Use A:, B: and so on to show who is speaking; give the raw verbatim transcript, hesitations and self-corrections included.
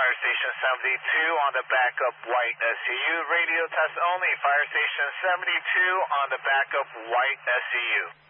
A: Fire Station seventy-two on the backup white S C U. Radio test only. Fire Station seventy-two on the backup white S C U.